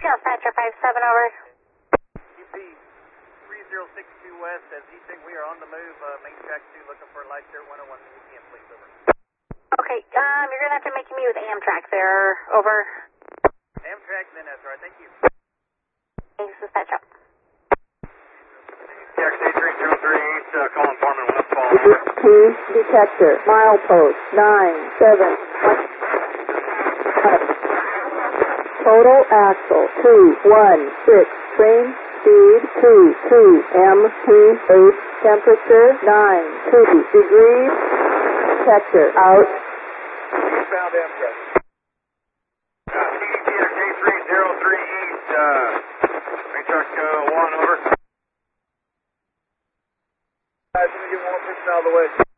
Dispatcher 57, over. UP 3062 West, as Easton, we are on the move, main track 2, looking for light shirt 101 PM, please, over. Okay, you're gonna have to make me with Amtrak there, over. Amtrak, then that's right, thank you. Thanks, dispatcher. TXA 3038, calling Foreman Westfall. T detector, milepost 971. Total axle 216, train speed 22 MPH, temperature 92 degrees, detector out. Eastbound Amtrak. TDTXA 3038, main track 1, over. Guys, let me get one person out of the way.